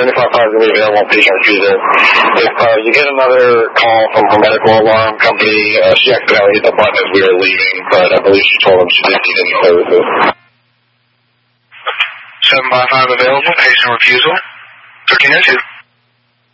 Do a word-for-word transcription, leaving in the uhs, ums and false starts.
seventy-five five is going to be available on patient refusal. If uh, you get another call from her medical alarm company, uh, she accidentally hit the button as we were leaving, but I believe she told them she didn't need any services. seven five five available, patient refusal. thirteen oh two.